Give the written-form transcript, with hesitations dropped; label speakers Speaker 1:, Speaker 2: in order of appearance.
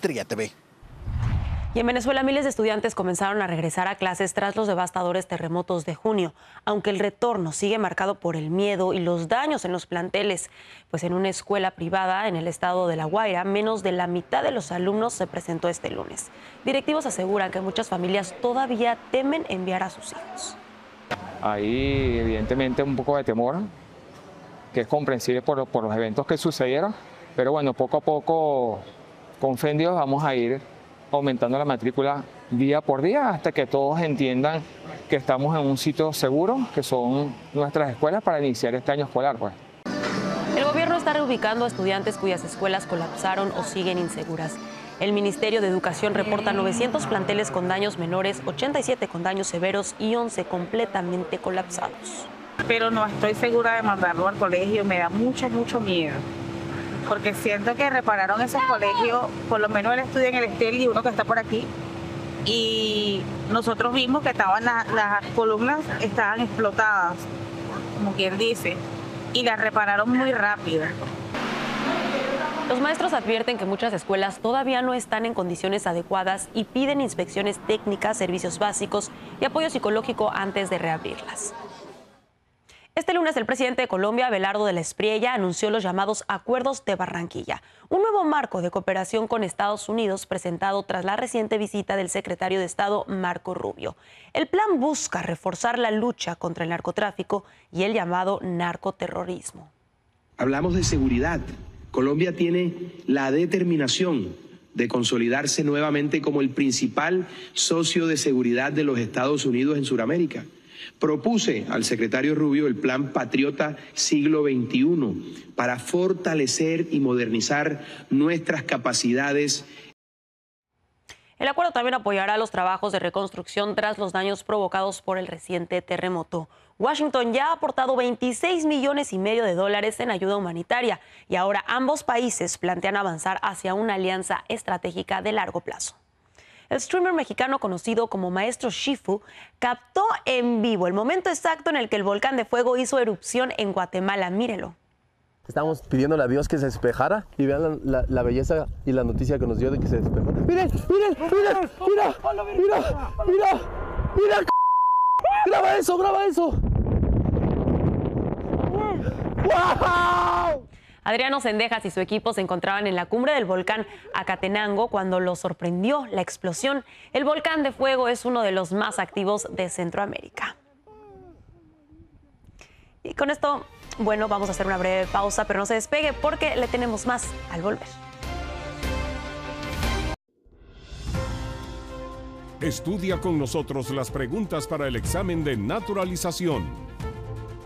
Speaker 1: Estrella TV.
Speaker 2: Y en Venezuela, miles de estudiantes comenzaron a regresar a clases tras los devastadores terremotos de junio, aunque el retorno sigue marcado por el miedo y los daños en los planteles. Pues en una escuela privada en el estado de La Guaira, menos de la mitad de los alumnos se presentó este lunes. Directivos aseguran que muchas familias todavía temen enviar a sus hijos.
Speaker 3: Hay evidentemente un poco de temor, que es comprensible por los eventos que sucedieron, pero bueno, poco a poco, con fe en Dios, vamos a ir aumentando la matrícula día por día hasta que todos entiendan que estamos en un sitio seguro, que son nuestras escuelas, para iniciar este año escolar, pues.
Speaker 2: El gobierno está reubicando a estudiantes cuyas escuelas colapsaron o siguen inseguras. El Ministerio de Educación reporta 900 planteles con daños menores, 87 con daños severos y 11 completamente colapsados.
Speaker 4: Pero no estoy segura de mandarlo al colegio, me da mucho miedo. Porque siento que repararon esos colegios, por lo menos él estudia en el Estel y uno que está por aquí. Y nosotros vimos que estaban las columnas estaban explotadas, como quien dice, y las repararon muy rápido.
Speaker 2: Los maestros advierten que muchas escuelas todavía no están en condiciones adecuadas y piden inspecciones técnicas, servicios básicos y apoyo psicológico antes de reabrirlas. Este lunes, el presidente de Colombia, Abelardo de la Espriella, anunció los llamados Acuerdos de Barranquilla, un nuevo marco de cooperación con Estados Unidos presentado tras la reciente visita del secretario de Estado, Marco Rubio. El plan busca reforzar la lucha contra el narcotráfico y el llamado narcoterrorismo.
Speaker 5: Hablamos de seguridad. Colombia tiene la determinación de consolidarse nuevamente como el principal socio de seguridad de los Estados Unidos en Sudamérica. Propuse al secretario Rubio el Plan Patriota Siglo XXI para fortalecer y modernizar nuestras capacidades.
Speaker 2: El acuerdo también apoyará los trabajos de reconstrucción tras los daños provocados por el reciente terremoto. Washington ya ha aportado $26,5 millones en ayuda humanitaria y ahora ambos países plantean avanzar hacia una alianza estratégica de largo plazo. El streamer mexicano conocido como Maestro Shifu captó en vivo el momento exacto en el que el volcán de fuego hizo erupción en Guatemala. Mírelo.
Speaker 6: Estábamos pidiéndole a Dios que se despejara y vean la belleza y la noticia que nos dio de que se despejó. ¡Miren! ¡Miren! ¡Miren! ¡Mira! ¡Mira! ¡Mira! ¡Mira! ¡Graba eso! ¡Graba eso! ¡Wow!
Speaker 2: Adriano Cendejas y su equipo se encontraban en la cumbre del volcán Acatenango cuando los sorprendió la explosión. El volcán de fuego es uno de los más activos de Centroamérica. Y con esto, bueno, vamos a hacer una breve pausa, pero no se despegue porque le tenemos más al volver.
Speaker 7: Estudia con nosotros las preguntas para el examen de naturalización.